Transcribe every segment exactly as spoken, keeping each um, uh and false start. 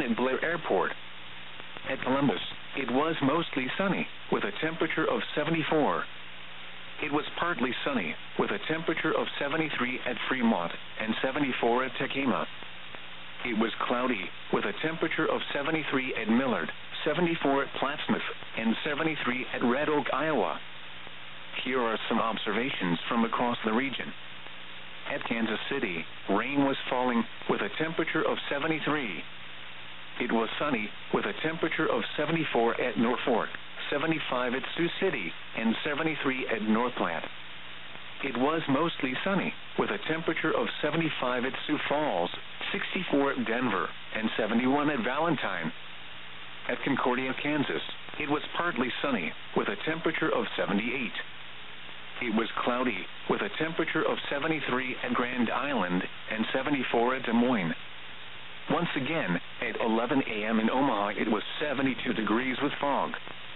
at Blair Airport. At Columbus, it was mostly sunny, with a temperature of seventy-four. It was partly sunny, with a temperature of seventy-three at Fremont and seventy-four at Tekema. It was cloudy, with a temperature of seventy-three at Millard, seventy-four at Plattsmouth, and seventy-three at Red Oak, Iowa. Here are some observations from across the region. At Kansas City, rain was falling, with a temperature of seventy-three. It was sunny, with a temperature of seventy-four at Norfolk, seventy-five at Sioux City, and seventy-three at North Platte. It was mostly sunny, with a temperature of seventy-five at Sioux Falls, sixty-four at Denver, and seventy-one at Valentine. At Concordia, Kansas, it was partly sunny, with a temperature of seventy-eight. It was cloudy, with a temperature of seventy-three at Grand Island and seventy-four at Des Moines. Once again, at eleven a m in Omaha, it was seventy-two degrees with fog.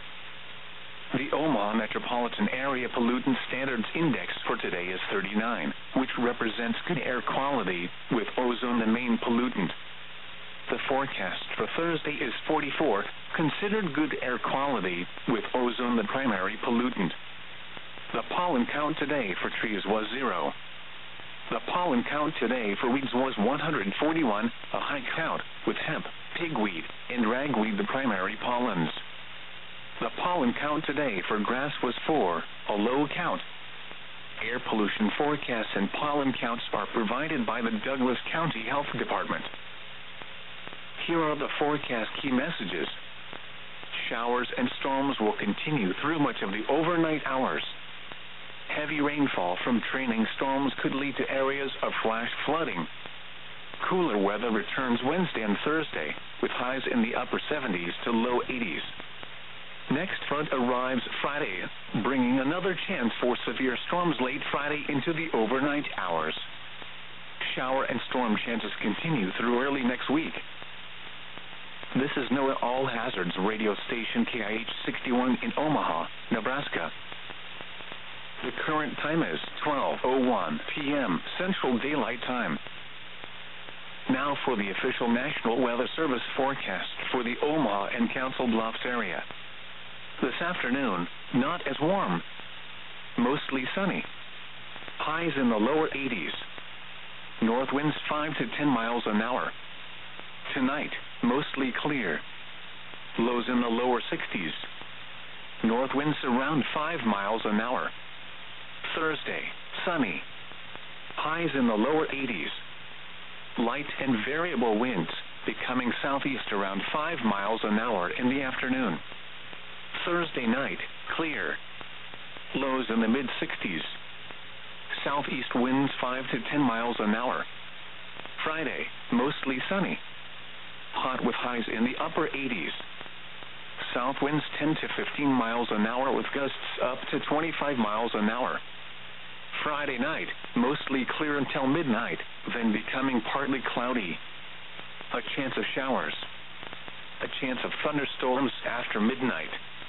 The Omaha Metropolitan Area Pollutant Standards Index for today is thirty-nine, which represents good air quality, with ozone the main pollutant. The forecast for Thursday is forty-four, considered good air quality, with ozone the primary pollutant. The pollen count today for trees was zero. The pollen count today for weeds was one hundred forty-one, a high count, with hemp, pigweed, and ragweed the primary pollens. The pollen count today for grass was four, a low count. Air pollution forecasts and pollen counts are provided by the Douglas County Health Department. Here are the forecast key messages. Showers and storms will continue through much of the overnight hours. Heavy rainfall from trailing storms could lead to areas of flash flooding. Cooler weather returns Wednesday and Thursday, with highs in the upper seventies to low eighties. Next front arrives Friday, bringing another chance for severe storms late Friday into the overnight hours. Shower and storm chances continue through early next week. This is NOAA All Hazards radio station K I H sixty-one in Omaha, Nebraska. The current time is twelve oh one p m Central Daylight Time. Now for the official National Weather Service forecast for the Omaha and Council Bluffs area. This afternoon, not as warm. Mostly sunny. Highs in the lower eighties. North winds five to ten miles an hour. Tonight, mostly clear. Lows in the lower sixties. North winds around five miles an hour. Thursday, sunny. Highs in the lower eighties. Light and variable winds, becoming southeast around five miles an hour in the afternoon. Thursday night, clear. Lows in the mid sixties. Southeast winds five to ten miles an hour. Friday, mostly sunny. Hot with highs in the upper eighties. South winds ten to fifteen miles an hour with gusts up to twenty-five miles an hour. Friday night, mostly clear until midnight, then becoming partly cloudy. A chance of showers. A chance of thunderstorms after midnight.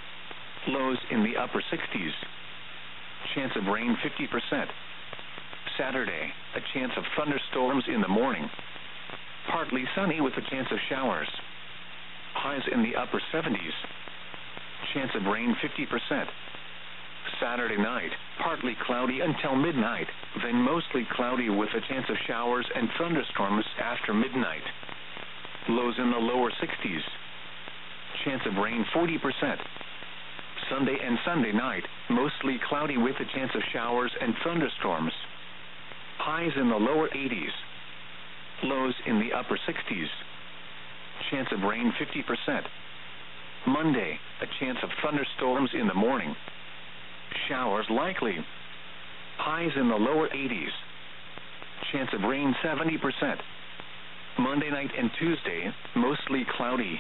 Lows in the upper sixties. Chance of rain fifty percent. Saturday, a chance of thunderstorms in the morning. Partly sunny with a chance of showers. Highs in the upper seventies. Chance of rain fifty percent. Saturday night, partly cloudy until midnight, then mostly cloudy with a chance of showers and thunderstorms after midnight. Lows in the lower sixties. Chance of rain forty percent. Sunday and Sunday night, mostly cloudy with a chance of showers and thunderstorms. Highs in the lower eighties. Lows in the upper sixties. Chance of rain fifty percent. Monday, a chance of thunderstorms in the morning. Showers likely. Highs in the lower eighties. Chance of rain seventy percent. Monday night and Tuesday, mostly cloudy.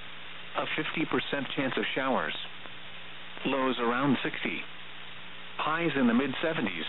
A fifty percent chance of showers. Lows around sixty. Highs in the mid seventies.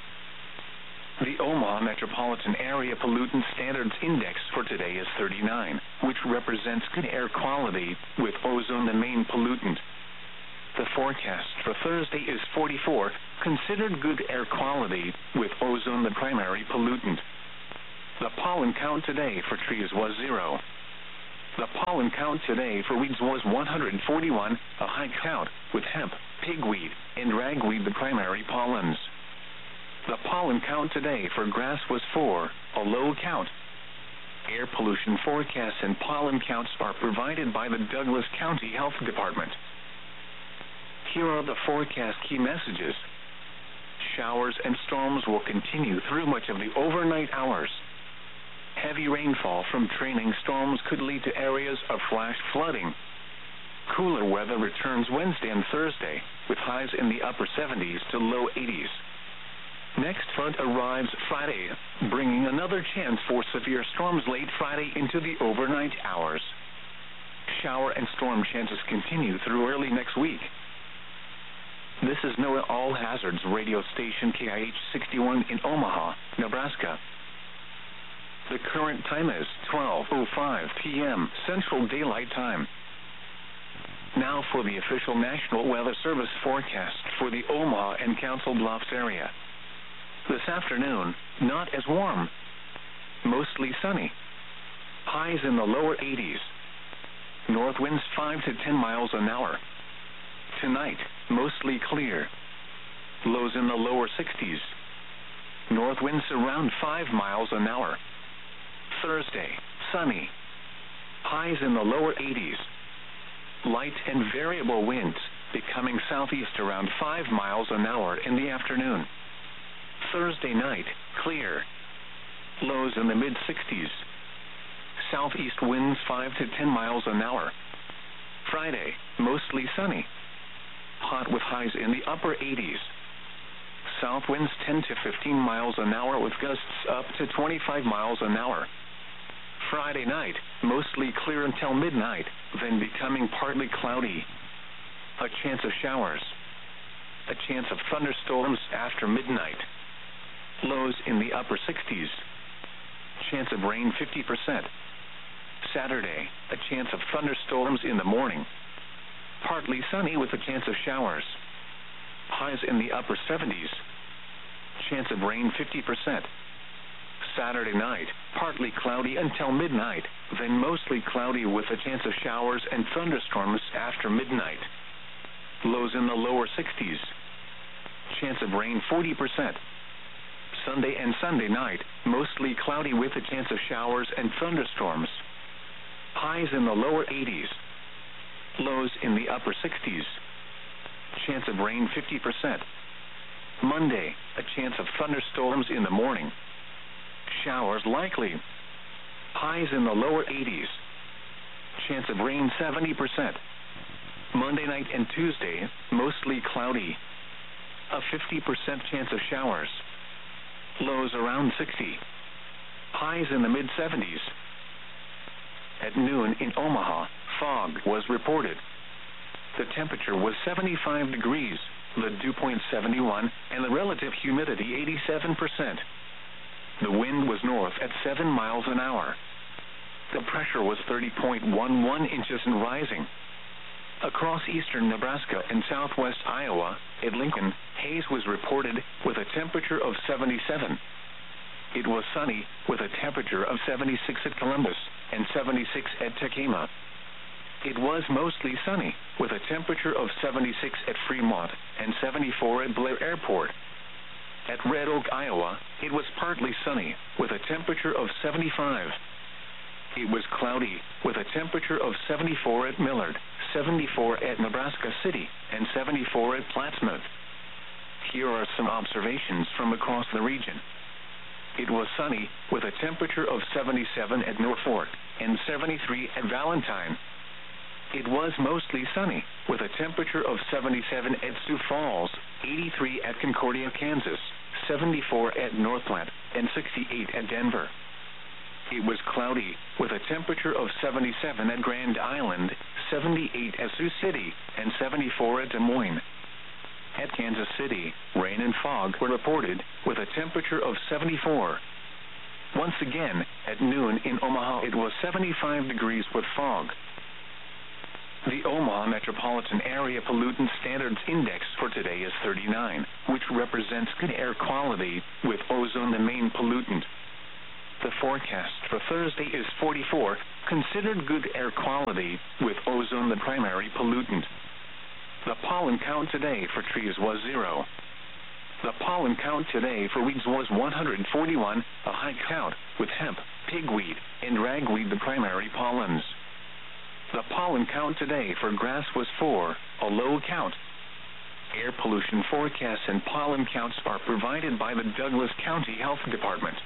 The Omaha Metropolitan Area Pollutant Standards Index for today is thirty-nine, which represents good air quality, with ozone the main pollutant. The forecast for Thursday is forty-four, considered good air quality, with ozone the primary pollutant. The pollen count today for trees was zero. The pollen count today for weeds was one hundred forty-one, a high count, with hemp, pigweed, and ragweed the primary pollens. The pollen count today for grass was four, a low count. Air pollution forecasts and pollen counts are provided by the Douglas County Health Department. Here are the forecast key messages. Showers and storms will continue through much of the overnight hours. Heavy rainfall from trailing storms could lead to areas of flash flooding. Cooler weather returns Wednesday and Thursday, with highs in the upper seventies to low eighties. Next front arrives Friday, bringing another chance for severe storms late Friday into the overnight hours. Shower and storm chances continue through early next week. This is NOAA All Hazards radio station K I H sixty-one in Omaha, Nebraska. The current time is twelve oh five p m Central Daylight Time. Now for the official National Weather Service forecast for the Omaha and Council Bluffs area. This afternoon, not as warm. Mostly sunny. Highs in the lower eighties. North winds five to ten miles an hour. Tonight, mostly clear. Lows in the lower sixties. North winds around five miles an hour. Thursday, sunny. Highs in the lower eighties. Light and variable winds, becoming southeast around five miles an hour in the afternoon. Thursday night, clear. Lows in the mid-sixties. Southeast winds five to ten miles an hour. Friday, mostly sunny. Hot with highs in the upper eighties. South winds ten to fifteen miles an hour with gusts up to twenty-five miles an hour. Friday night, mostly clear until midnight, then becoming partly cloudy. A chance of showers. A chance of thunderstorms after midnight. Lows in the upper sixties. Chance of rain fifty percent. Saturday, a chance of thunderstorms in the morning. Partly sunny with a chance of showers. Highs in the upper seventies. Chance of rain fifty percent. Saturday night, partly cloudy until midnight, then mostly cloudy with a chance of showers and thunderstorms after midnight. Lows in the lower sixties. Chance of rain forty percent. Sunday and Sunday night, mostly cloudy with a chance of showers and thunderstorms. Highs in the lower eighties. Lows in the upper sixties. Chance of rain fifty percent. Monday, a chance of thunderstorms in the morning. Showers likely. Highs in the lower eighties. Chance of rain seventy percent. Monday night and Tuesday, mostly cloudy. A fifty percent chance of showers. Lows around sixty. Highs in the mid-seventies. At noon in Omaha, fog was reported. The temperature was seventy-five degrees, the dew point seventy-one, and the relative humidity eighty-seven percent. The wind was north at seven miles an hour. The pressure was thirty point one one inches and rising. Across eastern Nebraska and southwest Iowa, at Lincoln, haze was reported with a temperature of seventy-seven. It was sunny with a temperature of seventy-six at Columbus and seventy-six at Tacoma. It was mostly sunny with a temperature of seventy-six at Fremont and seventy-four at Blair Airport. At Red Oak, Iowa, it was partly sunny with a temperature of seventy-five. It was cloudy with a temperature of seventy-four at Millard, seventy-four at Nebraska City, and seventy-four at Plattsmouth. Here are some observations from across the region. It was sunny with a temperature of seventy-seven at Norfolk and seventy-three at Valentine. It was mostly sunny with a temperature of seventy-seven at Sioux Falls, eighty-three at Concordia, Kansas, seventy-four at North Platte, and sixty-eight at Denver. It was cloudy with a temperature of seventy-seven at Grand Island, seventy-eight at Sioux City, and seventy-four at Des Moines. At Kansas City, rain and fog were reported with a temperature of seventy-four. Once again, at noon in Omaha, it was seventy-five degrees with fog. The Omaha Metropolitan Area Pollutant Standards Index for today is thirty-nine, which represents good air quality, with ozone the main pollutant. The forecast for Thursday is forty-four, considered good air quality, with ozone the primary pollutant. The pollen count today for trees was zero. The pollen count today for weeds was one hundred forty-one, a high count, with hemp, pigweed, and ragweed the primary pollens. The pollen count today for grass was four, a low count. Air pollution forecasts and pollen counts are provided by the Douglas County Health Department.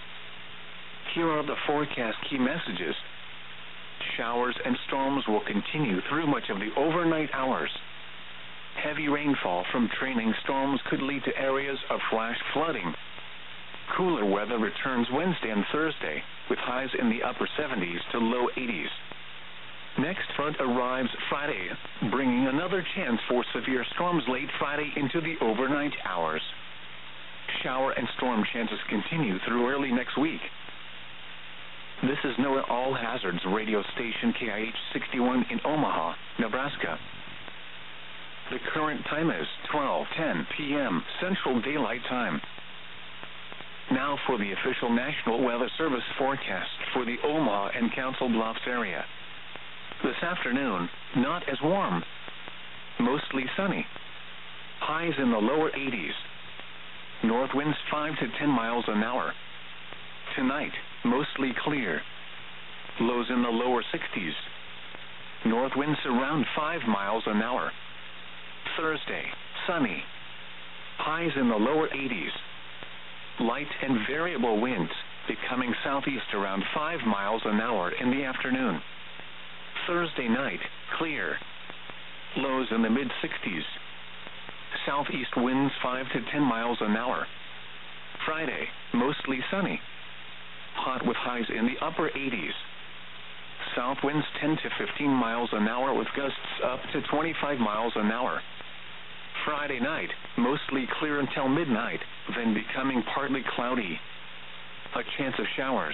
Here are the forecast key messages. Showers and storms will continue through much of the overnight hours. Heavy rainfall from trailing storms could lead to areas of flash flooding. Cooler weather returns Wednesday and Thursday, with highs in the upper seventies to low eighties. Next front arrives Friday, bringing another chance for severe storms late Friday into the overnight hours. Shower and storm chances continue through early next week. This is NOAA All Hazards radio station K I H sixty-one in Omaha, Nebraska. The current time is twelve ten p m Central Daylight Time. Now for the official National Weather Service forecast for the Omaha and Council Bluffs area. This afternoon, not as warm. Mostly sunny. Highs in the lower eighties. North winds five to ten miles an hour. Tonight, mostly clear. Lows in the lower sixties. North winds around five miles an hour. Thursday, sunny. Highs in the lower eighties. Light and variable winds, becoming southeast around five miles an hour in the afternoon. Thursday night, clear. Lows in the mid-sixties. Southeast winds five to ten miles an hour. Friday, mostly sunny. Hot with highs in the upper eighties. South winds ten to fifteen miles an hour with gusts up to twenty-five miles an hour. Friday night, mostly clear until midnight, then becoming partly cloudy. A chance of showers.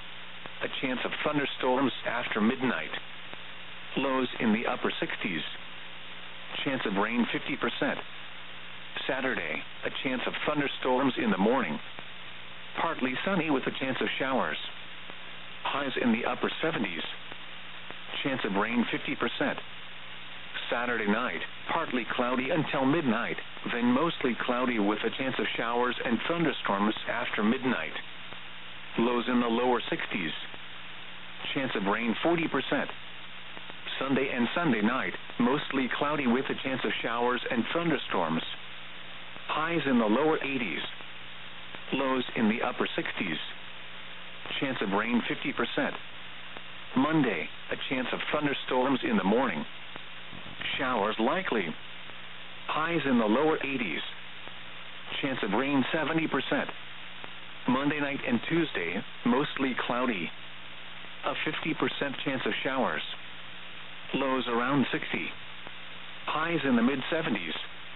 A chance of thunderstorms after midnight. Lows in the upper sixties. Chance of rain fifty percent. Saturday, a chance of thunderstorms in the morning. Partly sunny with a chance of showers. Highs in the upper seventies. Chance of rain fifty percent. Saturday night, partly cloudy until midnight, then mostly cloudy with a chance of showers and thunderstorms after midnight. Lows in the lower sixties. Chance of rain forty percent. Sunday and Sunday night, mostly cloudy with a chance of showers and thunderstorms. Highs in the lower eighties. Lows in the upper sixties. Chance of rain fifty percent. Monday, a chance of thunderstorms in the morning. Showers likely. Highs in the lower eighties. Chance of rain seventy percent. Monday night and Tuesday, mostly cloudy. A fifty percent chance of showers. Lows around sixty. Highs in the mid-seventies.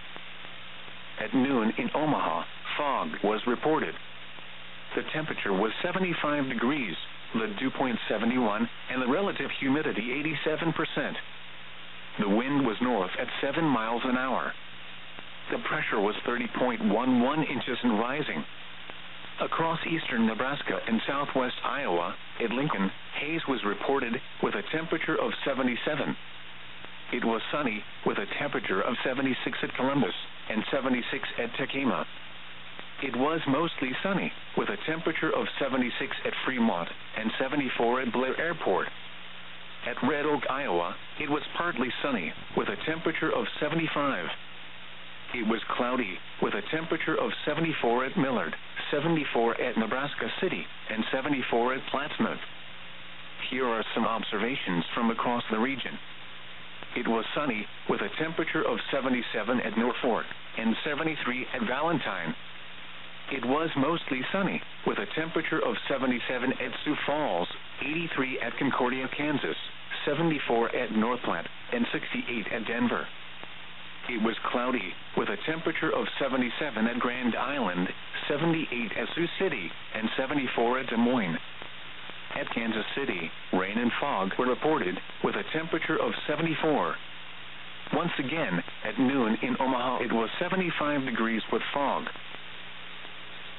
At noon in Omaha, fog was reported. The temperature was seventy-five degrees, the dew point seventy-one, and the relative humidity eighty-seven percent. The wind was north at seven miles an hour. The pressure was thirty point one one inches and rising. Across eastern Nebraska and southwest Iowa, at Lincoln, haze was reported with a temperature of seventy-seven. It was sunny with a temperature of seventy-six at Columbus and seventy-six at Tacoma. It was mostly sunny with a temperature of seventy-six at Fremont and seventy-four at Blair Airport. At Red Oak, Iowa, it was partly sunny with a temperature of seventy-five. It was cloudy with a temperature of seventy-four at Millard, seventy-four at Nebraska City, and seventy-four at Plattsmouth. Here are some observations from across the region. It was sunny with a temperature of seventy-seven at Norfolk and seventy-three at Valentine. It was mostly sunny with a temperature of seventy-seven at Sioux Falls, eighty-three at Concordia, Kansas, seventy-four at North Platte, and sixty-eight at Denver. It was cloudy with a temperature of seventy-seven at Grand Island, seventy-eight at Sioux City, and seventy-four at Des Moines. At Kansas City, rain and fog were reported with a temperature of seventy-four. Once again, at noon in Omaha, it was seventy-five degrees with fog.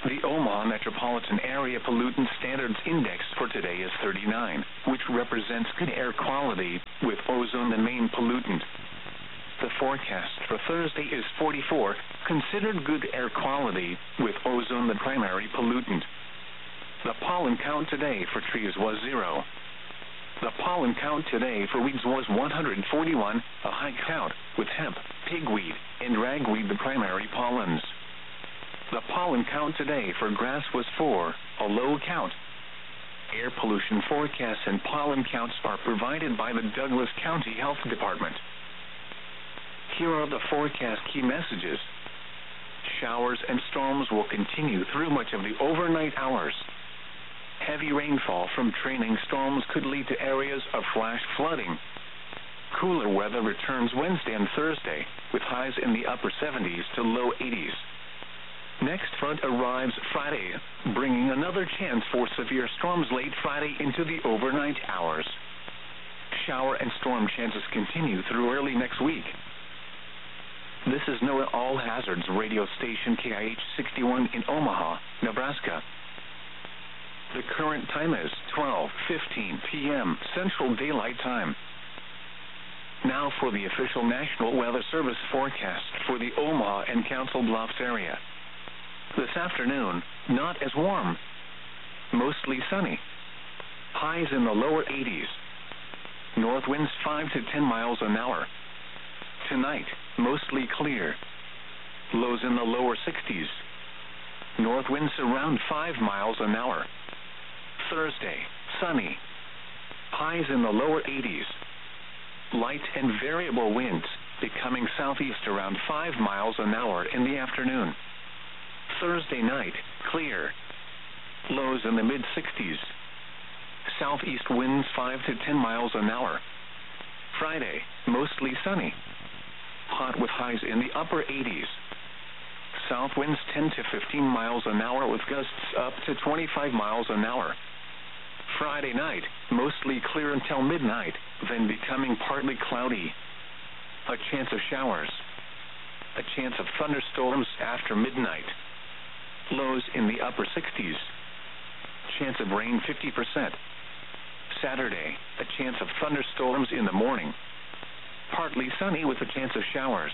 The Omaha Metropolitan Area Pollutant Standards Index for today is thirty-nine, which represents good air quality, with ozone the main pollutant. The forecast for Thursday is forty-four, considered good air quality, with ozone the primary pollutant. The pollen count today for trees was zero. The pollen count today for weeds was one hundred forty-one, a high count, with hemp, pigweed, and ragweed the primary pollens. The pollen count today for grass was four, a low count. Air pollution forecasts and pollen counts are provided by the Douglas County Health Department. Here are the forecast key messages. Showers and storms will continue through much of the overnight hours. Heavy rainfall from trailing storms could lead to areas of flash flooding. Cooler weather returns Wednesday and Thursday, with highs in the upper seventies to low eighties. Next front arrives Friday, bringing another chance for severe storms late Friday into the overnight hours. Shower and storm chances continue through early next week. This is NOAA All Hazards radio station K I H sixty-one in Omaha, Nebraska. The current time is twelve fifteen p m Central Daylight Time. Now for the official National Weather Service forecast for the Omaha and Council Bluffs area. This afternoon, not as warm. Mostly sunny. Highs in the lower eighties. North winds five to ten miles an hour. Tonight, mostly clear. Lows in the lower sixties. North winds around five miles an hour. Thursday, sunny. Highs in the lower eighties. Light and variable winds, becoming southeast around five miles an hour in the afternoon. Thursday night, clear. Lows in the mid sixties. Southeast winds five to ten miles an hour. Friday, mostly sunny. Hot with highs in the upper eighties. South winds ten to fifteen miles an hour with gusts up to twenty-five miles an hour. Friday night, mostly clear until midnight, then becoming partly cloudy. A chance of showers. A chance of thunderstorms after midnight. Lows in the upper sixties. Chance of rain fifty percent. Saturday, a chance of thunderstorms in the morning. Partly sunny with a chance of showers.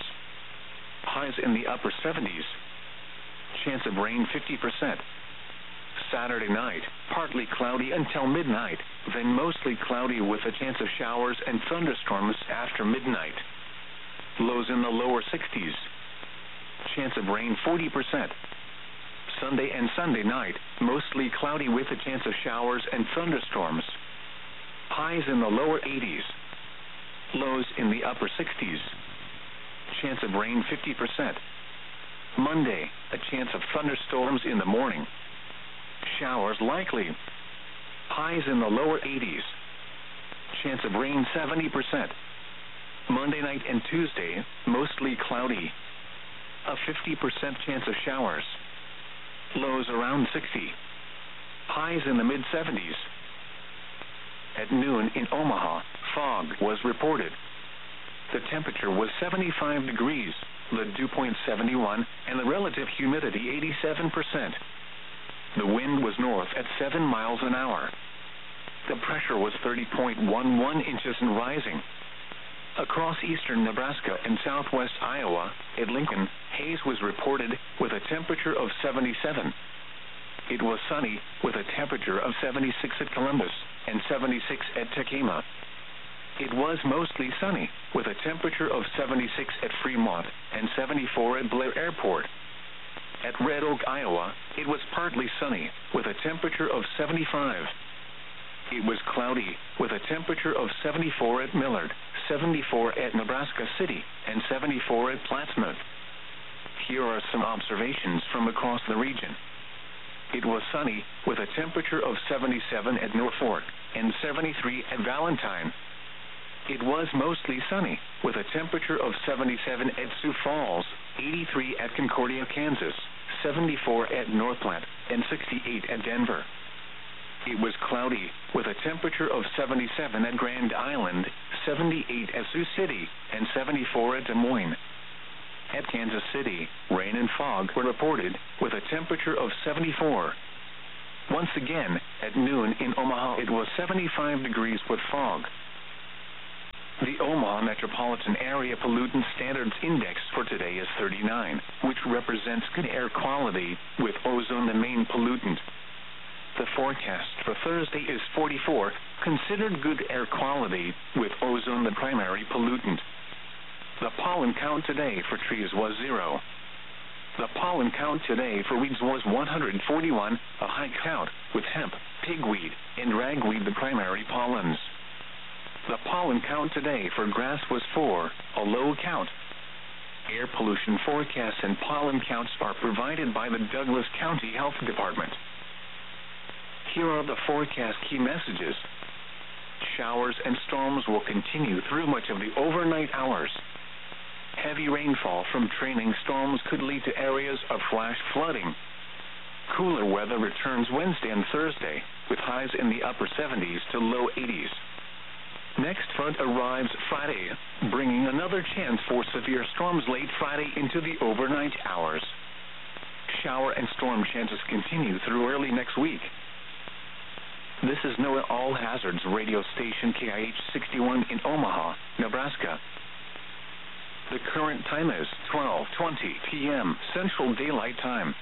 Highs in the upper seventies. Chance of rain fifty percent. Saturday night, partly cloudy until midnight, then mostly cloudy with a chance of showers and thunderstorms after midnight. Lows in the lower sixties. Chance of rain forty percent. Sunday and Sunday night, mostly cloudy with a chance of showers and thunderstorms. Highs in the lower eighties. Lows in the upper sixties. Chance of rain fifty percent. Monday, a chance of thunderstorms in the morning. Showers likely. Highs in the lower eighties. Chance of rain seventy percent. Monday night and Tuesday, mostly cloudy. A fifty percent chance of showers. Lows around sixty. Highs in the mid seventies. At noon in Omaha, fog was reported. The temperature was seventy-five degrees, the dew point seventy-one, and the relative humidity eighty-seven percent. The wind was north at seven miles an hour. The pressure was thirty point one one inches and rising. Across eastern Nebraska and southwest Iowa, at Lincoln, haze was reported with a temperature of seventy-seven. It was sunny with a temperature of seventy-six at Columbus and seventy-six at Tacoma. It was mostly sunny with a temperature of seventy-six at Fremont and seventy-four at Blair Airport. At Red Oak, Iowa, it was partly sunny with a temperature of seventy-five. It was cloudy with a temperature of seventy-four at Millard, seventy-four at Nebraska City, and seventy-four at Plattsmouth. Here are some observations from across the region. It was sunny with a temperature of seventy-seven at Norfolk and seventy-three at Valentine. It was mostly sunny with a temperature of seventy-seven at Sioux Falls, eighty-three at Concordia, Kansas, seventy-four at North Platte, and sixty-eight at Denver. It was cloudy with a temperature of seventy-seven at Grand Island, seventy-eight at Sioux City, and seventy-four at Des Moines. At Kansas City, rain and fog were reported, with a temperature of seventy-four. Once again, at noon in Omaha, it was seventy-five degrees with fog. The Omaha Metropolitan Area Pollutant Standards Index for today is thirty-nine, which represents good air quality, with ozone the main pollutant. The forecast for Thursday is forty-four, considered good air quality, with ozone the primary pollutant. The pollen count today for trees was zero. The pollen count today for weeds was one hundred forty-one, a high count, with hemp, pigweed, and ragweed the primary pollens. The pollen count today for grass was four, a low count. Air pollution forecasts and pollen counts are provided by the Douglas County Health Department. Here are the forecast key messages. Showers and storms will continue through much of the overnight hours. Heavy rainfall from trailing storms could lead to areas of flash flooding. Cooler weather returns Wednesday and Thursday, with highs in the upper seventies to low eighties. Next front arrives Friday, bringing another chance for severe storms late Friday into the overnight hours. Shower and storm chances continue through early next week. This is NOAA All Hazards radio station K I H sixty-one in Omaha, Nebraska. The current time is twelve twenty p m Central Daylight Time.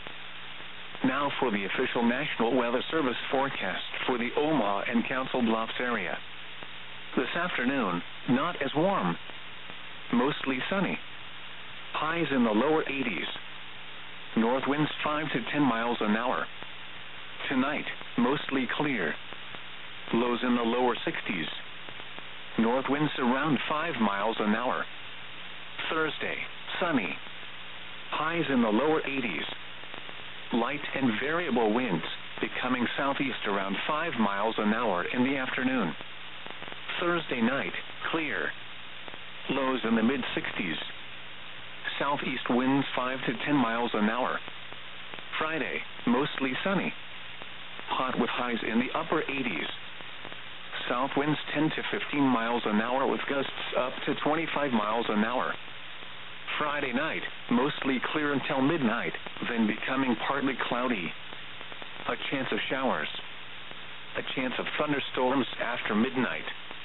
Now for the official National Weather Service forecast for the Omaha and Council Bluffs area. This afternoon, not as warm. Mostly sunny. Highs in the lower eighties. North winds five to ten miles an hour. Tonight, mostly clear. Lows in the lower sixties. North winds around five miles an hour. Thursday, sunny. Highs in the lower eighties. Light and variable winds, becoming southeast around five miles an hour in the afternoon. Thursday night, clear. Lows in the mid sixties. Southeast winds five to ten miles an hour. Friday, mostly sunny. Hot with highs in the upper eighties. South winds ten to fifteen miles an hour with gusts up to twenty-five miles an hour. Friday night, mostly clear until midnight, then becoming partly cloudy. A chance of showers. A chance of thunderstorms after midnight.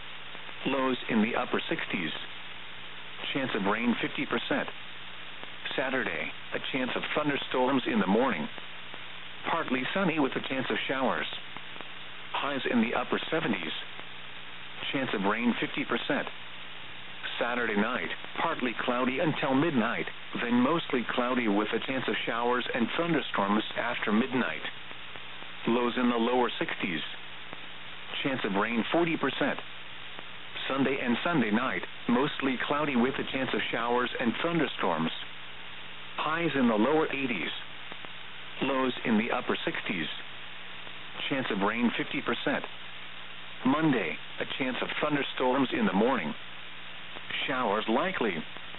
Lows in the upper sixties. Chance of rain fifty percent. Saturday, a chance of thunderstorms in the morning. Partly sunny with a chance of showers. Highs in the upper seventies. Chance of rain fifty percent. Saturday night, partly cloudy until midnight, then mostly cloudy with a chance of showers and thunderstorms after midnight. Lows in the lower sixties. Chance of rain forty percent. Sunday and Sunday night, mostly cloudy with a chance of showers and thunderstorms. Highs in the lower eighties. Lows in the upper sixties. Chance of rain fifty percent. Monday, a chance of thunderstorms in the morning. Showers likely.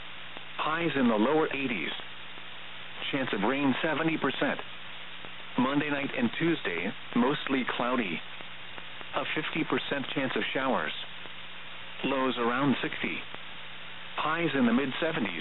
Highs in the lower eighties. Chance of rain seventy percent. Monday night and Tuesday, mostly cloudy. A fifty percent chance of showers. Lows around sixty. Highs in the mid seventies.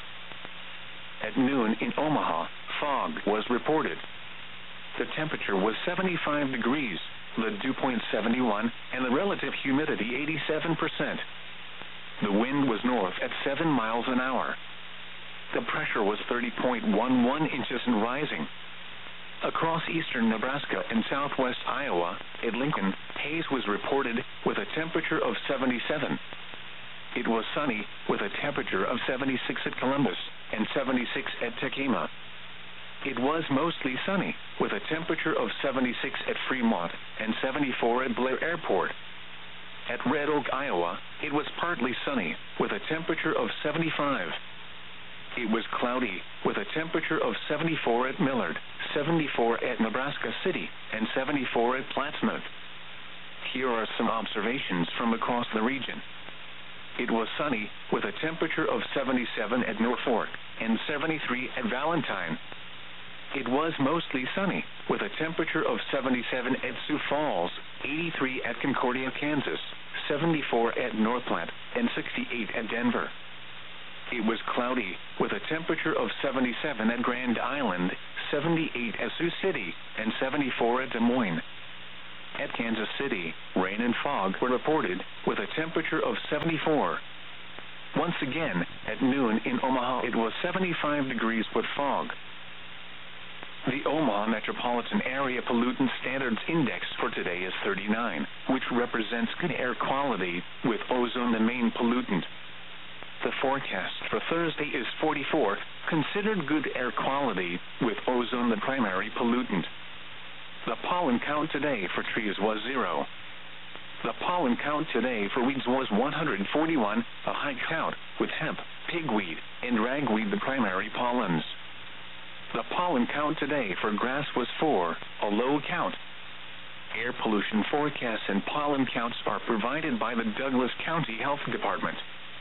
At noon in Omaha, fog was reported. The temperature was seventy-five degrees, the dew point seventy-one, and the relative humidity eighty-seven percent. The wind was north at seven miles an hour. The pressure was thirty point one one inches and rising. Across eastern Nebraska and southwest Iowa, at Lincoln, haze was reported with a temperature of seventy-seven. It was sunny with a temperature of seventy-six at Columbus and seventy-six at Tekamah. It was mostly sunny with a temperature of seventy-six at Fremont and seventy-four at Blair Airport. At Red Oak, Iowa, it was partly sunny with a temperature of seventy-five. It was cloudy with a temperature of seventy-four at Millard, seventy-four at Nebraska City, and seventy-four at Plattsmouth. Here are some observations from across the region. It was sunny with a temperature of seventy-seven at Norfolk and seventy-three at Valentine. It was mostly sunny with a temperature of seventy-seven at Sioux Falls, eighty-three at Concordia, Kansas, seventy-four at North Platte, and sixty-eight at Denver. It was cloudy, with a temperature of seventy-seven at Grand Island, seventy-eight at Sioux City, and seventy-four at Des Moines. At Kansas City, rain and fog were reported, with a temperature of seventy-four. Once again, at noon in Omaha it was seventy-five degrees with fog. The Omaha Metropolitan Area Pollutant Standards Index for today is thirty-nine, which represents good air quality, with ozone the main pollutant. The forecast for Thursday is forty-four, considered good air quality, with ozone the primary pollutant. The pollen count today for trees was zero. The pollen count today for weeds was one hundred forty-one, a high count, with hemp, pigweed, and ragweed the primary pollens. The pollen count today for grass was four, a low count. Air pollution forecasts and pollen counts are provided by the Douglas County Health Department.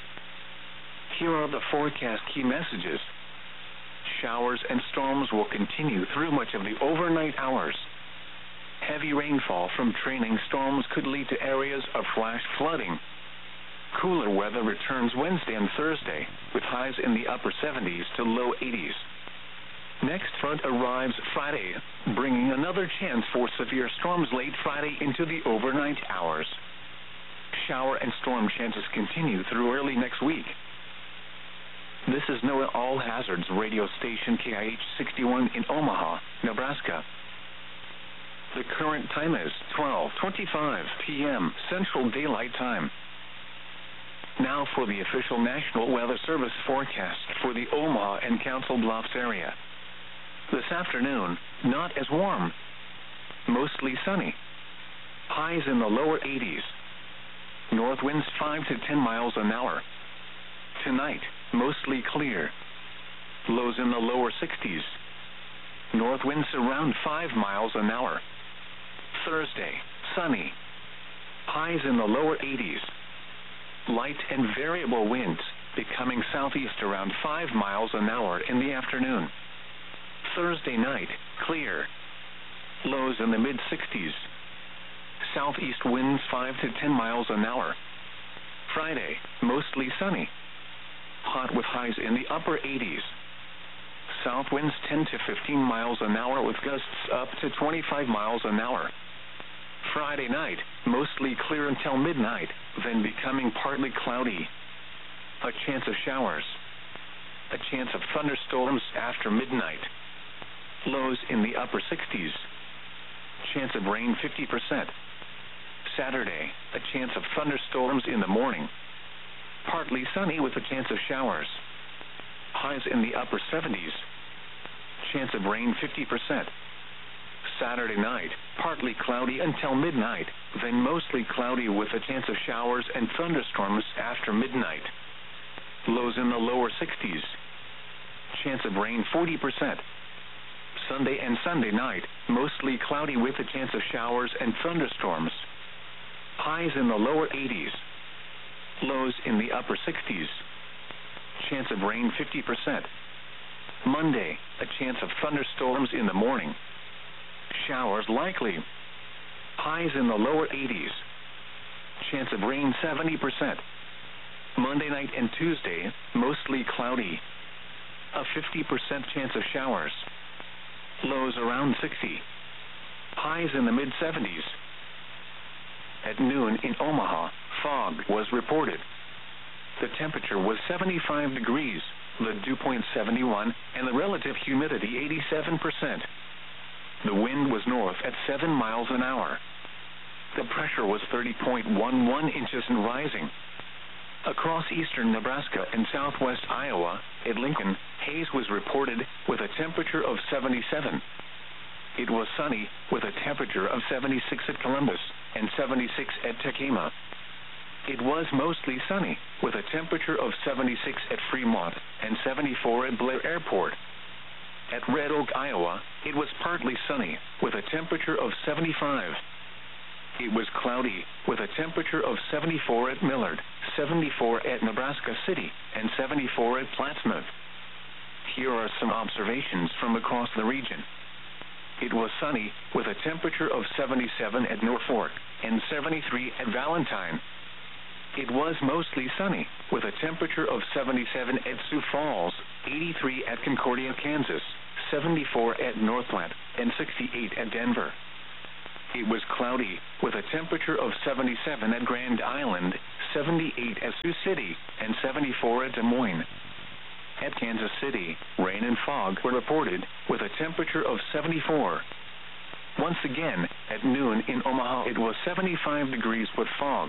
Here are the forecast key messages. Showers and storms will continue through much of the overnight hours. Heavy rainfall from trailing storms could lead to areas of flash flooding. Cooler weather returns Wednesday and Thursday, with highs in the upper seventies to low eighties. Next front arrives Friday, bringing another chance for severe storms late Friday into the overnight hours. Shower and storm chances continue through early next week. This is NOAA All Hazards radio station K I H sixty-one in Omaha, Nebraska. The current time is twelve twenty-five p m Central Daylight Time. Now for the official National Weather Service forecast for the Omaha and Council Bluffs area. This afternoon, not as warm. Mostly sunny. Highs in the lower eighties. North winds five to ten miles an hour. Tonight, mostly clear. Lows in the lower sixties. North winds around five miles an hour. Thursday, sunny. Highs in the lower eighties. Light and variable winds, becoming southeast around five miles an hour in the afternoon. Thursday night, clear. Lows in the mid sixties. Southeast winds five to ten miles an hour. Friday, mostly sunny. Hot with highs in the upper eighties. South winds ten to fifteen miles an hour with gusts up to twenty-five miles an hour. Friday night, mostly clear until midnight, then becoming partly cloudy. A chance of showers. A chance of thunderstorms after midnight. Lows in the upper sixties. Chance of rain fifty percent. Saturday, a chance of thunderstorms in the morning. Partly sunny with a chance of showers. Highs in the upper seventies. Chance of rain fifty percent. Saturday night, partly cloudy until midnight, then mostly cloudy with a chance of showers and thunderstorms after midnight. Lows in the lower sixties. Chance of rain forty percent. Sunday and Sunday night, mostly cloudy with a chance of showers and thunderstorms. Highs in the lower eighties. Lows in the upper sixties. Chance of rain fifty percent. Monday, a chance of thunderstorms in the morning. Showers likely. Highs in the lower eighties. Chance of rain seventy percent. Monday night and Tuesday, mostly cloudy. A fifty percent chance of showers. Lows around sixty. Highs in the mid seventies. At noon in Omaha, fog was reported. The temperature was seventy-five degrees, the dew point seventy-one, and the relative humidity eighty-seven percent. The wind was north at seven miles an hour. The pressure was thirty point one one inches and rising. Across eastern Nebraska and southwest Iowa, at Lincoln, haze was reported with a temperature of seventy-seven. It was sunny with a temperature of seventy-six at Columbus and seventy-six at Tekamah. It was mostly sunny with a temperature of seventy-six at Fremont and seventy-four at Blair Airport. At Red Oak, Iowa, it was partly sunny with a temperature of seventy-five. It was cloudy with a temperature of seventy-four at Millard, seventy-four at Nebraska City, and seventy-four at Plattsmouth. Here are some observations from across the region. It was sunny with a temperature of seventy-seven at Norfolk and seventy-three at Valentine. It was mostly sunny with a temperature of seventy-seven at Sioux Falls, eighty-three at Concordia, Kansas, seventy-four at Northland, and sixty-eight at Denver. It was cloudy, with a temperature of seventy-seven at Grand Island, seventy-eight at Sioux City, and seventy-four at Des Moines. At Kansas City, rain and fog were reported, with a temperature of seventy-four. Once again, at noon in Omaha it was seventy-five degrees with fog.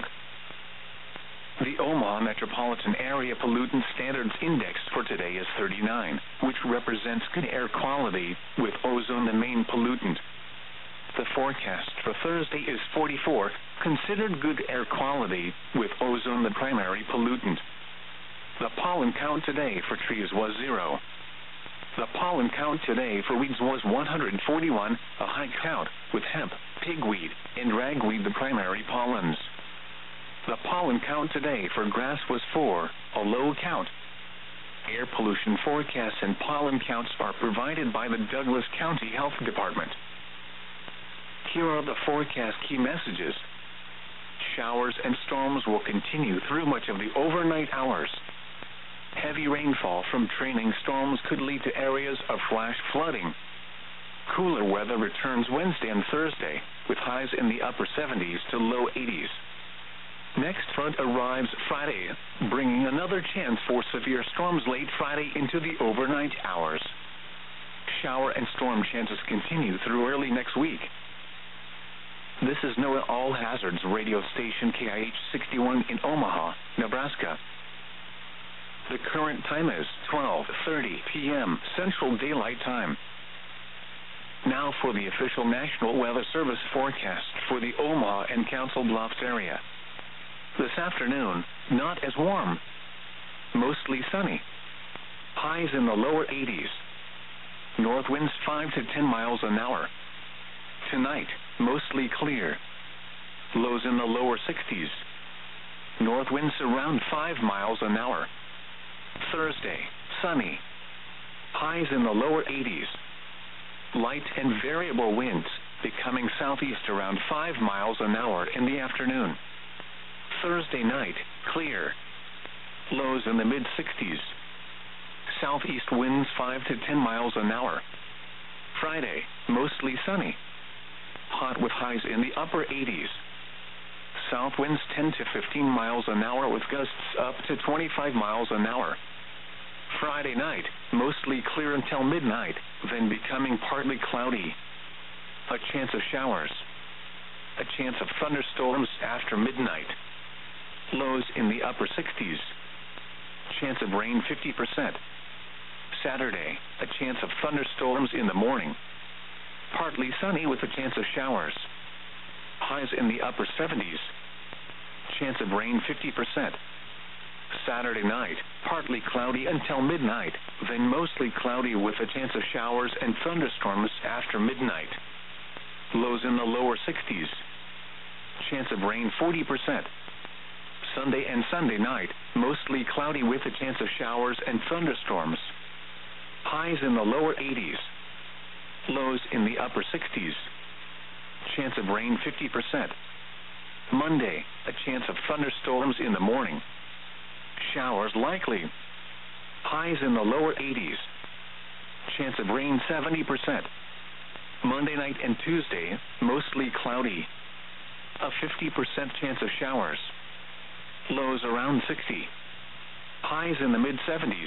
The Omaha Metropolitan Area Pollutant Standards Index for today is thirty-nine, which represents good air quality, with ozone the main pollutant. The forecast for Thursday is forty-four, considered good air quality, with ozone the primary pollutant. The pollen count today for trees was zero. The pollen count today for weeds was one hundred forty-one, a high count, with hemp, pigweed, and ragweed the primary pollens. The pollen count today for grass was four, a low count. Air pollution forecasts and pollen counts are provided by the Douglas County Health Department. Here are the forecast key messages. Showers and storms will continue through much of the overnight hours. Heavy rainfall from trailing storms could lead to areas of flash flooding. Cooler weather returns Wednesday and Thursday, with highs in the upper seventies to low eighties. Next front arrives Friday, bringing another chance for severe storms late Friday into the overnight hours. Shower and storm chances continue through early next week. This is NOAA All Hazards radio station K I H sixty-one in Omaha, Nebraska. The current time is twelve thirty p m Central Daylight Time. Now for the official National Weather Service forecast for the Omaha and Council Bluffs area. This afternoon, not as warm. Mostly sunny. Highs in the lower eighties. North winds five to ten miles an hour. Tonight, mostly clear. Lows in the lower sixties. North winds around five miles an hour. Thursday, sunny. Highs in the lower eighties. Light and variable winds, becoming southeast around five miles an hour in the afternoon. Thursday night, clear. Lows in the mid-sixties. Southeast winds five to ten miles an hour. Friday, mostly sunny. Hot with highs in the upper eighties. South winds ten to fifteen miles an hour with gusts up to twenty-five miles an hour. Friday night, mostly clear until midnight, then becoming partly cloudy. A chance of showers. A chance of thunderstorms after midnight. Lows in the upper sixties. Chance of rain fifty percent. Saturday, a chance of thunderstorms in the morning. Partly sunny with a chance of showers. Highs in the upper seventies. Chance of rain fifty percent. Saturday night, partly cloudy until midnight, then mostly cloudy with a chance of showers and thunderstorms after midnight. Lows in the lower sixties. Chance of rain forty percent. Sunday and Sunday night, mostly cloudy with a chance of showers and thunderstorms. Highs in the lower eighties. Lows in the upper sixties. Chance of rain fifty percent. Monday, a chance of thunderstorms in the morning. Showers likely. Highs in the lower eighties. Chance of rain seventy percent. Monday night and Tuesday, mostly cloudy. A fifty percent chance of showers. Lows around sixty. Highs in the mid-seventies.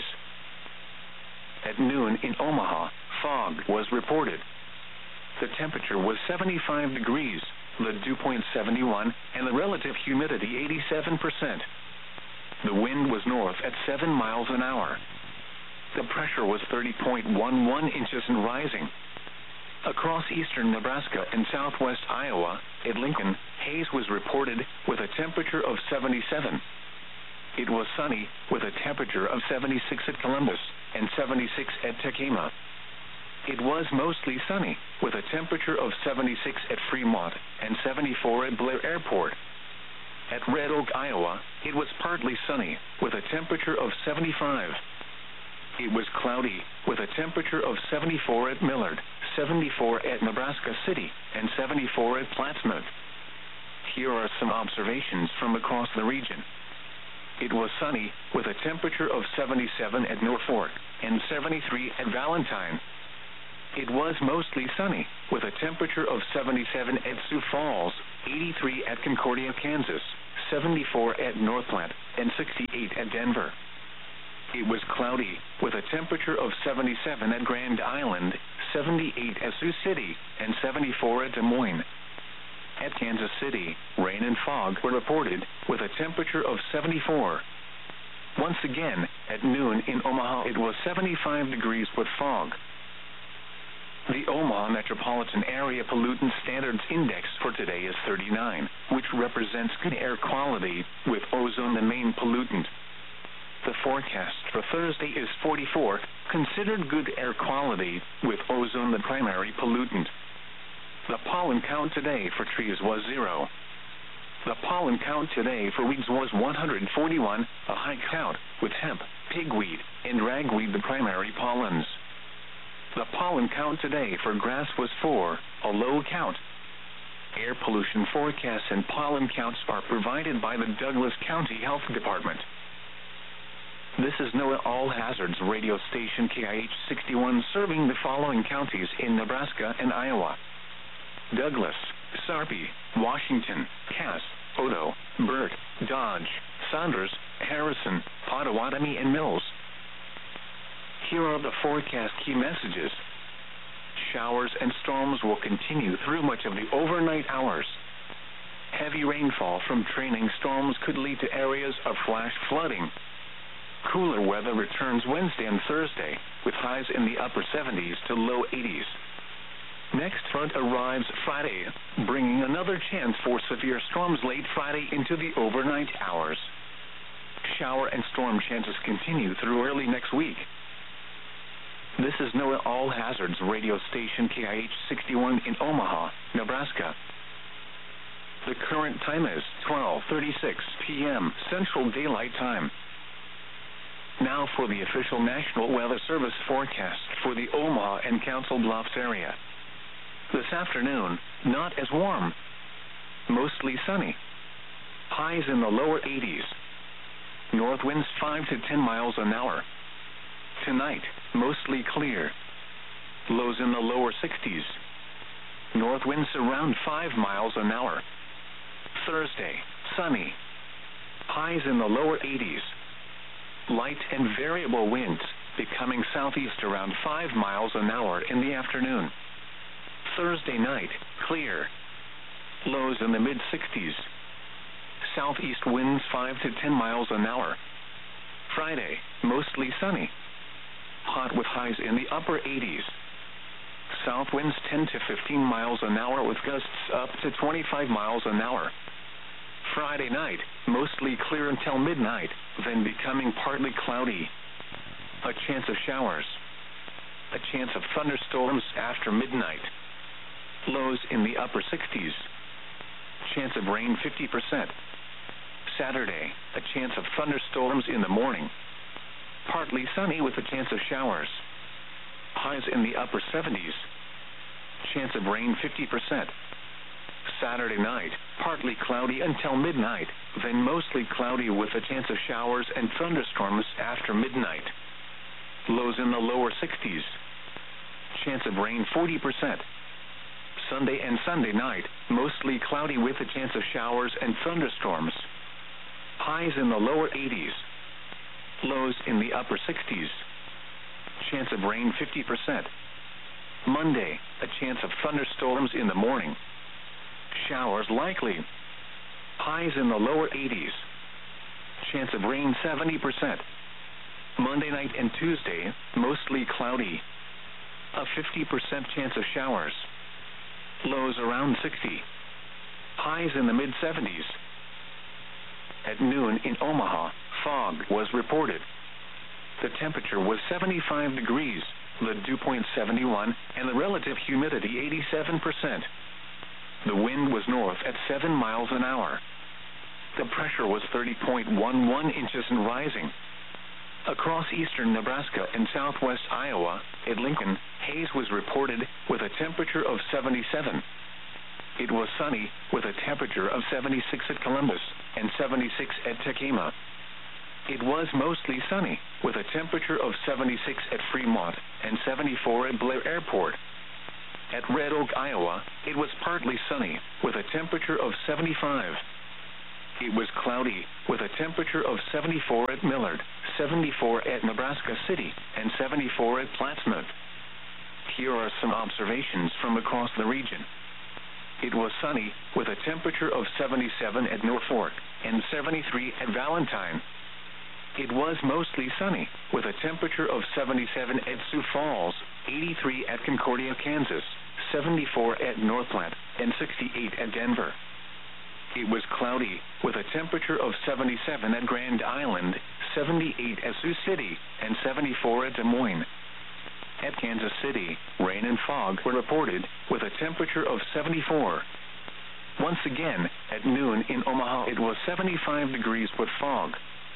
At noon in Omaha, fog was reported. The temperature was seventy-five degrees, the dew point seventy-one, and the relative humidity eighty-seven percent. The wind was north at seven miles an hour. The pressure was thirty point one one inches and rising. Across eastern Nebraska and southwest Iowa, at Lincoln, haze was reported with a temperature of seventy-seven. It was sunny with a temperature of seventy-six at Columbus and seventy-six at Tekamah. It was mostly sunny with a temperature of seventy-six at Fremont and seventy-four at Blair Airport. At Red Oak, Iowa, it was partly sunny with a temperature of seventy-five. It was cloudy with a temperature of seventy-four at Millard, seventy-four at Nebraska City, and seventy-four at Plattsmouth. Here are some observations from across the region. It was sunny, with a temperature of seventy-seven at Norfolk and seventy-three at Valentine. It was mostly sunny, with a temperature of seventy-seven at Sioux Falls, eighty-three at Concordia, Kansas, seventy-four at North Platte, and sixty-eight at Denver. It was cloudy, with a temperature of seventy-seven at Grand Island, seventy-eight at Sioux City, and seventy-four at Des Moines. At Kansas City, rain and fog were reported, with a temperature of seventy-four. Once again, at noon in Omaha it was seventy-five degrees with fog. The Omaha Metropolitan Area Pollutant Standards Index for today is thirty-nine, which represents good air quality, with ozone the main pollutant. The forecast for Thursday is forty-four, considered good air quality, with ozone the primary pollutant. The pollen count today for trees was zero. The pollen count today for weeds was one hundred forty-one, a high count, with hemp, pigweed, and ragweed the primary pollens. The pollen count today for grass was four, a low count. Air pollution forecasts and pollen counts are provided by the Douglas County Health Department. This is NOAA All Hazards radio station K I H sixty-one, serving the following counties in Nebraska and Iowa: Douglas, Sarpy, Washington, Cass, Odo, Burt, Dodge, Saunders, Harrison, Pottawatomie, and Mills. Here are the forecast key messages. Showers and storms will continue through much of the overnight hours. Heavy rainfall from trailing storms could lead to areas of flash flooding. Cooler weather returns Wednesday and Thursday, with highs in the upper seventies to low eighties. Next front arrives Friday, bringing another chance for severe storms late Friday into the overnight hours. Shower and storm chances continue through early next week. This is NOAA All Hazards radio station K I H sixty-one in Omaha, Nebraska. The current time is twelve thirty-six p m Central Daylight Time. Now for the official National Weather Service forecast for the Omaha and Council Bluffs area. This afternoon, not as warm. Mostly sunny. Highs in the lower eighties. North winds five to ten miles an hour. Tonight, mostly clear. Lows in the lower sixties. North winds around five miles an hour. Thursday, sunny. Highs in the lower eighties. Light and variable winds, becoming southeast around five miles an hour in the afternoon. Thursday night, clear. Lows in the mid sixties. Southeast winds five to ten miles an hour. Friday, mostly sunny. Hot with highs in the upper eighties. South winds ten to fifteen miles an hour with gusts up to twenty-five miles an hour. Friday night, mostly clear until midnight, then becoming partly cloudy. A chance of showers. A chance of thunderstorms after midnight. Lows in the upper sixties. Chance of rain fifty percent. Saturday, a chance of thunderstorms in the morning. Partly sunny with a chance of showers. Highs in the upper seventies. Chance of rain fifty percent. Saturday night, partly cloudy until midnight, then mostly cloudy with a chance of showers and thunderstorms after midnight. Lows in the lower sixties. Chance of rain forty percent. Sunday and Sunday night, mostly cloudy with a chance of showers and thunderstorms. Highs in the lower eighties. Lows in the upper sixties. Chance of rain fifty percent. Monday, a chance of thunderstorms in the morning. Showers likely. Highs in the lower eighties. Chance of rain seventy percent. Monday night and Tuesday, mostly cloudy. A fifty percent chance of showers. Lows around sixty. Highs in the mid seventies. At noon in Omaha, fog was reported. The temperature was seventy-five degrees, the dew point seventy-one, and the relative humidity eighty-seven percent. The wind was north at seven miles an hour. The pressure was thirty point one one inches and rising. Across eastern Nebraska and southwest Iowa, at Lincoln, haze was reported with a temperature of seventy-seven. It was sunny with a temperature of seventy-six at Columbus and seventy-six at Tekamah. It was mostly sunny, with a temperature of seventy-six at Fremont and seventy-four at Blair Airport. At Red Oak, Iowa, it was partly sunny, with a temperature of seventy-five. It was cloudy, with a temperature of seventy-four at Millard, seventy-four at Nebraska City, and seventy-four at Plattsmouth. Here are some observations from across the region. It was sunny, with a temperature of seventy-seven at Norfolk, and seventy-three at Valentine. It was mostly sunny, with a temperature of seventy-seven at Sioux Falls, eighty-three at Concordia, Kansas, seventy-four at Northland, and sixty-eight at Denver. It was cloudy, with a temperature of seventy-seven at Grand Island, seventy-eight at Sioux City, and seventy-four at Des Moines. At Kansas City, rain and fog were reported, with a temperature of seventy-four. Once again, at noon in Omaha it was seventy-five degrees with fog.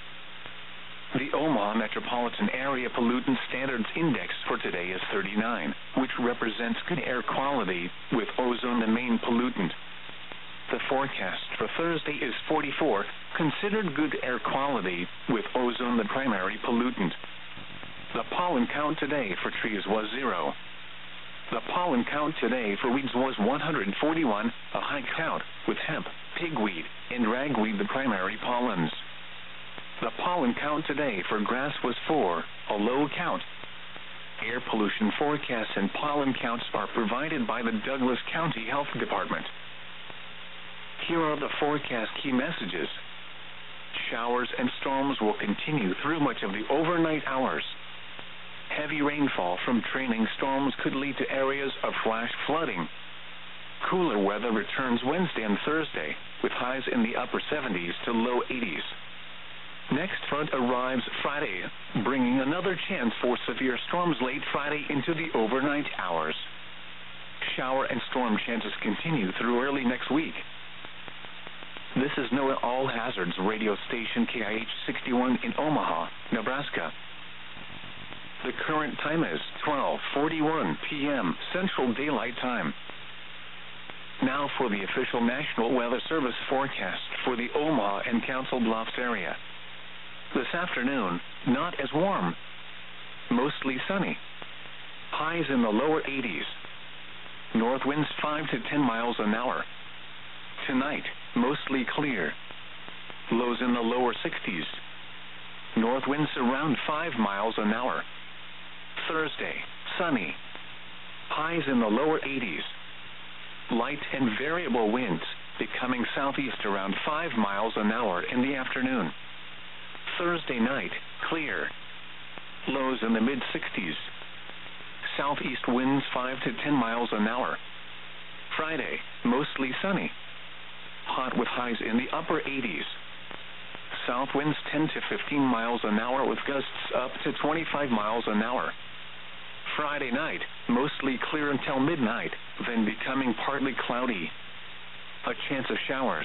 The Omaha Metropolitan Area Pollutant Standards Index for today is thirty-nine, which represents good air quality, with ozone the main pollutant. The forecast for Thursday is forty-four, considered good air quality, with ozone the primary pollutant. The pollen count today for trees was zero. The pollen count today for weeds was one hundred forty-one, a high count, with hemp, pigweed, and ragweed the primary pollens. The pollen count today for grass was four, a low count. Air pollution forecasts and pollen counts are provided by the Douglas County Health Department. Here are the forecast key messages. Showers and storms will continue through much of the overnight hours. Heavy rainfall from trailing storms could lead to areas of flash flooding. Cooler weather returns Wednesday and Thursday, with highs in the upper seventies to low eighties. Next front arrives Friday, bringing another chance for severe storms late Friday into the overnight hours. Shower and storm chances continue through early next week. This is NOAA All Hazards radio station K I H sixty-one in Omaha, Nebraska. The current time is twelve forty-one p m Central Daylight Time. Now for the official National Weather Service forecast for the Omaha and Council Bluffs area. This afternoon, not as warm. Mostly sunny. Highs in the lower eighties. North winds five to ten miles an hour. Tonight, mostly clear. Lows in the lower sixties. North winds around five miles an hour. Thursday, sunny. Highs in the lower eighties. Light and variable winds, becoming southeast around five miles an hour in the afternoon. Thursday night, clear. Lows in the mid-sixties. Southeast winds five to ten miles an hour. Friday, mostly sunny. Hot with highs in the upper eighties. South winds ten to fifteen miles an hour with gusts up to twenty-five miles an hour. Friday night, mostly clear until midnight, then becoming partly cloudy. A chance of showers.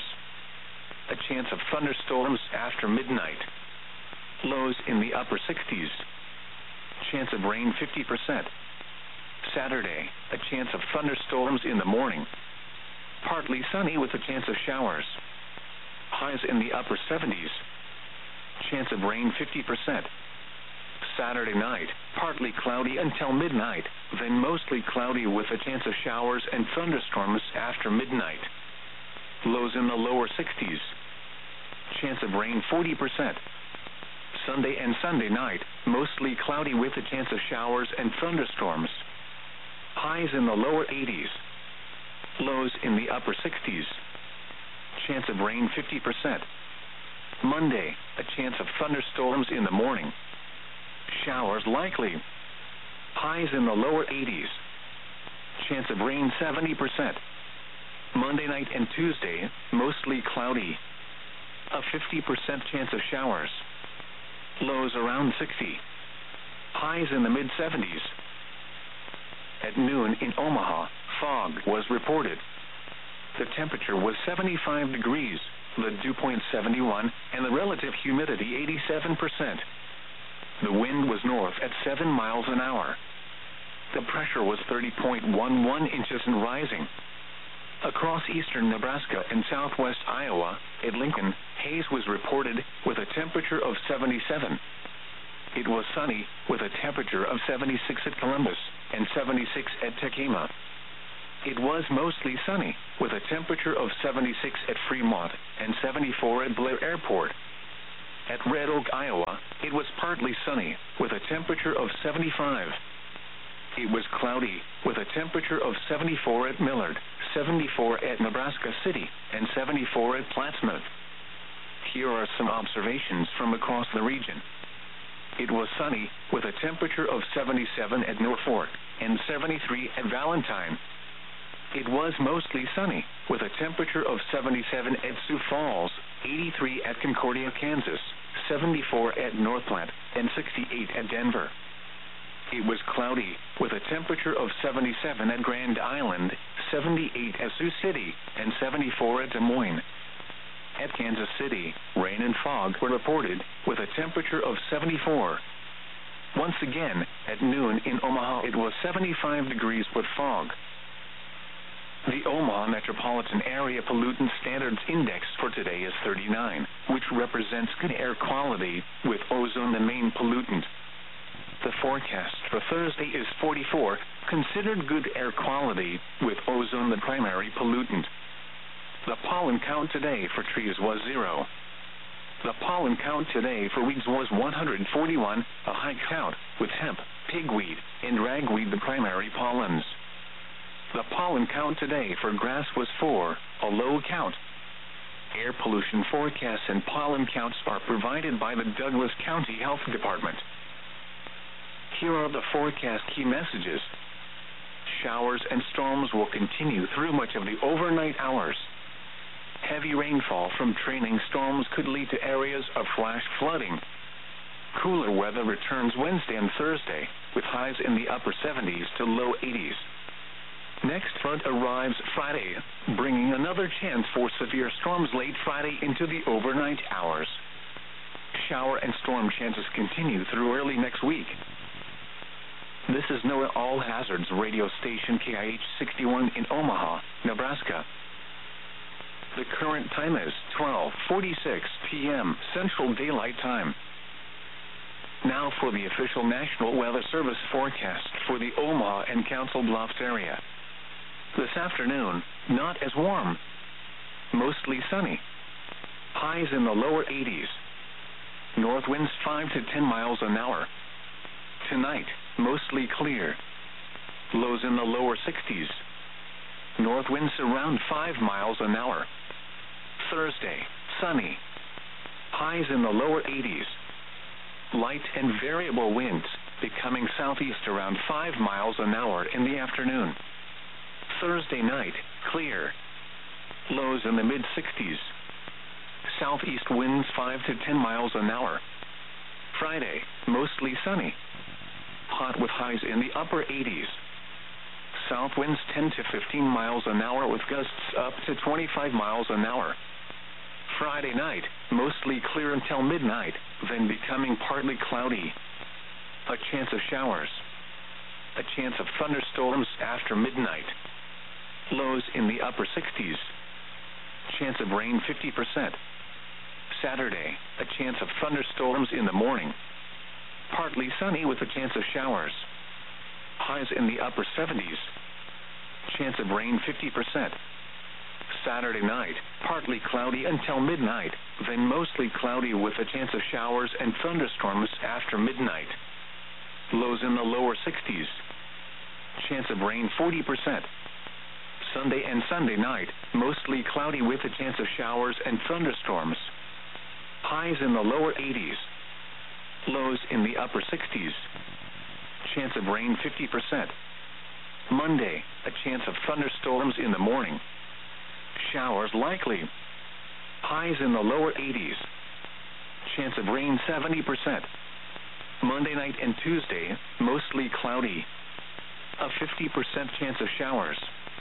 A chance of thunderstorms after midnight. Lows in the upper sixties. Chance of rain fifty percent. Saturday, a chance of thunderstorms in the morning. Partly sunny with a chance of showers. Highs in the upper seventies. Chance of rain fifty percent. Saturday night, partly cloudy until midnight, then mostly cloudy with a chance of showers and thunderstorms after midnight. Lows in the lower sixties. Chance of rain forty percent. Sunday and Sunday night, mostly cloudy with a chance of showers and thunderstorms. Highs in the lower eighties. Lows in the upper sixties. Chance of rain fifty percent. Monday, a chance of thunderstorms in the morning. Showers likely. Highs in the lower eighties. Chance of rain seventy percent. Monday night and Tuesday, mostly cloudy. A fifty percent chance of showers. Lows around sixty. Highs in the mid-seventies. At noon in Omaha, fog was reported. The temperature was seventy-five degrees, the dew point seventy-one, and the relative humidity eighty-seven percent. The wind was north at seven miles an hour. The pressure was thirty point one one inches and rising. Across eastern Nebraska and southwest Iowa, at Lincoln, haze was reported, with a temperature of seventy-seven. It was sunny, with a temperature of seventy-six at Columbus, and seventy-six at Tekema. It was mostly sunny, with a temperature of seventy-six at Fremont, and seventy-four at Blair Airport. At Red Oak, Iowa, it was partly sunny, with a temperature of seventy-five. It was cloudy, with a temperature of seventy-four at Millard, seventy-four at Nebraska City, and seventy-four at Plattsmouth. Here are some observations from across the region. It was sunny, with a temperature of seventy-seven at Norfolk, and seventy-three at Valentine. It was mostly sunny, with a temperature of seventy-seven at Sioux Falls, eighty-three at Concordia, Kansas, seventy-four at North Platte, and sixty-eight at Denver. It was cloudy, with a temperature of seventy-seven at Grand Island, seventy-eight at Sioux City, and seventy-four at Des Moines. At Kansas City, rain and fog were reported, with a temperature of seventy-four. Once again, at noon in Omaha it was seventy-five degrees with fog. The Omaha Metropolitan Area Pollutant Standards Index for today is thirty-nine, which represents good air quality, with ozone the main pollutant. The forecast for Thursday is forty-four, considered good air quality, with ozone the primary pollutant. The pollen count today for trees was zero. The pollen count today for weeds was one hundred forty-one, a high count, with hemp, pigweed, and ragweed the primary pollens. The pollen count today for grass was four, a low count. Air pollution forecasts and pollen counts are provided by the Douglas County Health Department. Here are the forecast key messages. Showers and storms will continue through much of the overnight hours. Heavy rainfall from trailing storms could lead to areas of flash flooding. Cooler weather returns Wednesday and Thursday, with highs in the upper seventies to low eighties. Next front arrives Friday, bringing another chance for severe storms late Friday into the overnight hours. Shower and storm chances continue through early next week. This is NOAA All Hazards radio station K I H sixty-one in Omaha, Nebraska. The current time is twelve forty-six p m Central Daylight Time. Now for the official National Weather Service forecast for the Omaha and Council Bluffs area. This afternoon, not as warm. Mostly sunny. Highs in the lower eighties. North winds five to ten miles an hour. Tonight, mostly clear. Lows in the lower sixties. North winds around five miles an hour. Thursday, sunny. Highs in the lower eighties. Light and variable winds, becoming southeast around five miles an hour in the afternoon. Thursday night, clear. Lows in the mid sixties. Southeast winds five to ten miles an hour. Friday, mostly sunny. Hot with highs in the upper eighties. South winds ten to fifteen miles an hour with gusts up to twenty-five miles an hour. Friday night, mostly clear until midnight, then becoming partly cloudy. A chance of showers. A chance of thunderstorms after midnight. Lows in the upper sixties. Chance of rain fifty percent. Saturday, a chance of thunderstorms in the morning. Partly sunny with a chance of showers. Highs in the upper seventies. Chance of rain fifty percent. Saturday night, partly cloudy until midnight, then mostly cloudy with a chance of showers and thunderstorms after midnight. Lows in the lower sixties. Chance of rain forty percent. Sunday and Sunday night, mostly cloudy with a chance of showers and thunderstorms. Highs in the lower eighties. Lows in the upper sixties. Chance of rain fifty percent. Monday, a chance of thunderstorms in the morning. Showers likely. Highs in the lower eighties. Chance of rain seventy percent. Monday night and Tuesday, mostly cloudy. A fifty percent chance of showers.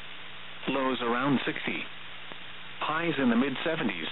Lows around sixty. Highs in the mid seventies.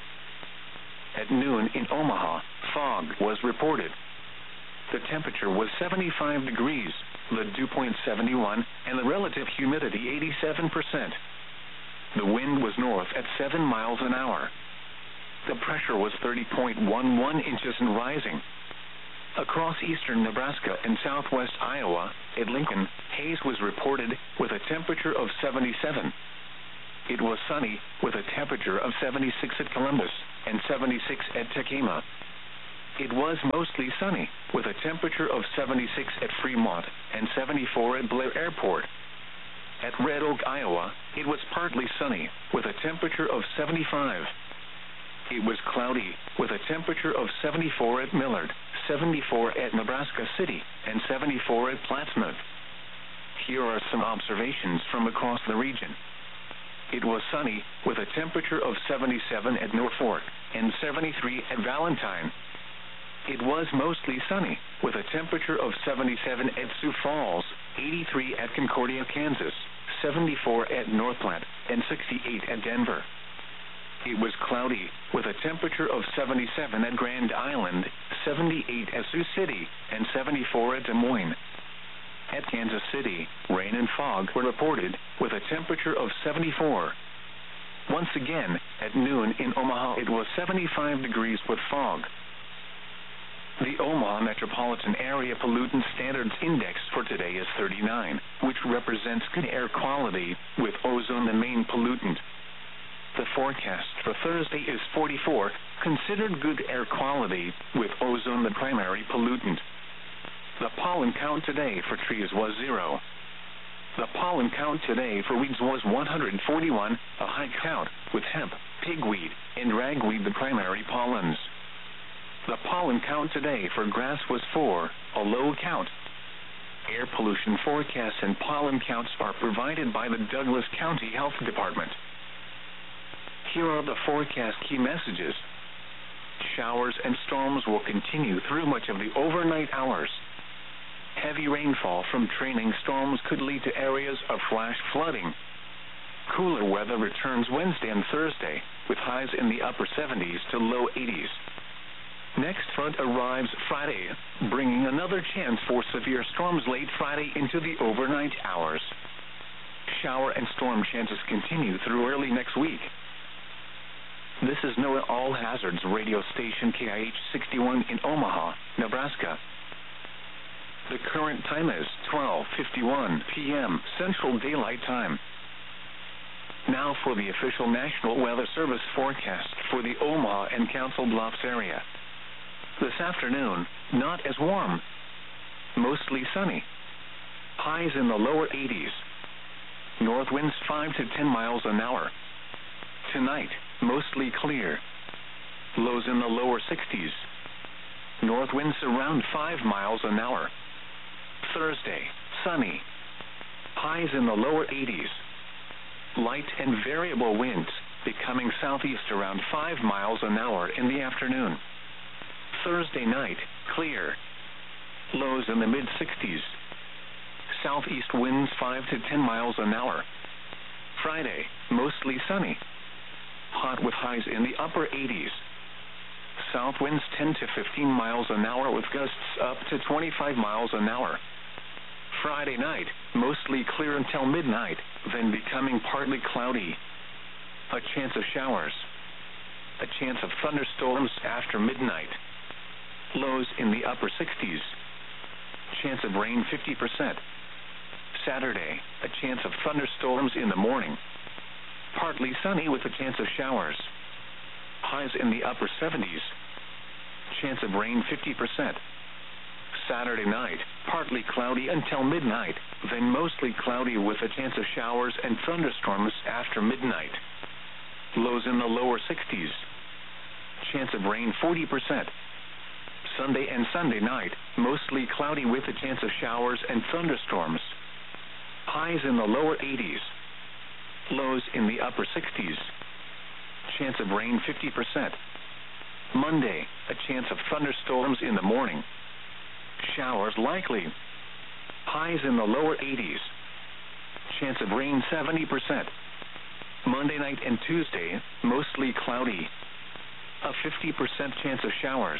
At noon in Omaha, fog was reported. The temperature was seventy-five degrees, the dew point seventy-one, and the relative humidity eighty-seven percent. The wind was north at seven miles an hour. The pressure was thirty point one one inches and rising. Across eastern Nebraska and southwest Iowa, at Lincoln, haze was reported with a temperature of seventy-seven. It was sunny with a temperature of seventy-six at Columbus and seventy-six at Tacoma. It was mostly sunny with a temperature of seventy-six at Fremont and seventy-four at Blair Airport. At Red Oak, Iowa, it was partly sunny with a temperature of seventy-five. It was cloudy with a temperature of seventy-four at Millard, seventy-four at Nebraska City, and seventy-four at Plattsmouth. Here are some observations from across the region. It was sunny with a temperature of seventy-seven at Norfolk and seventy-three at Valentine. It was mostly sunny with a temperature of seventy-seven at Sioux Falls, eighty-three at Concordia, Kansas, seventy-four at North Platte, and sixty-eight at Denver. It was cloudy with a temperature of seventy-seven at Grand Island, seventy-eight at Sioux City, and seventy-four at Des Moines. At Kansas City, rain and fog were reported with a temperature of seventy-four. Once again, at noon in Omaha, it was seventy-five degrees with fog. The Omaha Metropolitan Area Pollutant Standards Index for today is thirty-nine, which represents good air quality, with ozone the main pollutant. The forecast for Thursday is forty-four, considered good air quality, with ozone the primary pollutant. The pollen count today for trees was zero. The pollen count today for weeds was one hundred forty-one, a high count, with hemp, pigweed, and ragweed the primary pollens. The pollen count today for grass was four, a low count. Air pollution forecasts and pollen counts are provided by the Douglas County Health Department. Here are the forecast key messages. Showers and storms will continue through much of the overnight hours. Heavy rainfall from trailing storms could lead to areas of flash flooding. Cooler weather returns Wednesday and Thursday, with highs in the upper seventies to low eighties. Next front arrives Friday, bringing another chance for severe storms late Friday into the overnight hours. Shower and storm chances continue through early next week. This is NOAA All Hazards radio station K I H sixty-one in Omaha, Nebraska. The current time is twelve fifty-one p m Central Daylight Time. Now for the official National Weather Service forecast for the Omaha and Council Bluffs area. This afternoon, not as warm. Mostly sunny. Highs in the lower eighties. North winds five to ten miles an hour. Tonight, mostly clear. Lows in the lower sixties. North winds around five miles an hour. Thursday, sunny. Highs in the lower eighties. Light and variable winds, becoming southeast around five miles an hour in the afternoon. Thursday night, clear. Lows in the mid sixties. Southeast winds five to ten miles an hour. Friday, mostly sunny. Hot with highs in the upper eighties. South winds ten to fifteen miles an hour with gusts up to twenty-five miles an hour. Friday night, mostly clear until midnight, then becoming partly cloudy. A chance of showers. A chance of thunderstorms after midnight. Lows in the upper sixties. Chance of rain fifty percent. Saturday, a chance of thunderstorms in the morning. Partly sunny with a chance of showers. Highs in the upper seventies. Chance of rain fifty percent. Saturday night, partly cloudy until midnight, then mostly cloudy with a chance of showers and thunderstorms after midnight. Lows in the lower sixties. Chance of rain forty percent. Sunday and Sunday night, mostly cloudy with a chance of showers and thunderstorms. Highs in the lower eighties. Lows in the upper sixties. Chance of rain fifty percent. Monday, a chance of thunderstorms in the morning. Showers likely. Highs in the lower eighties. Chance of rain seventy percent. Monday night and Tuesday, mostly cloudy. A fifty percent chance of showers.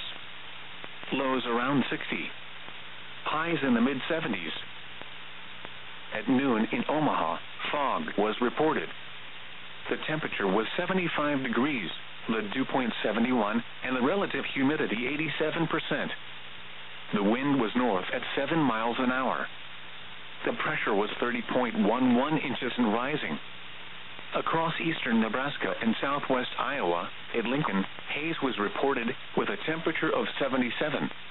Lows around sixty. Highs in the mid seventies. At noon in Omaha, fog was reported. The temperature was seventy-five degrees, the dew point seventy-one, and the relative humidity eighty-seven percent. The wind was north at seven miles an hour. The pressure was thirty point one one inches and rising. Across eastern Nebraska and southwest Iowa, at Lincoln, haze was reported with a temperature of seventy-seven.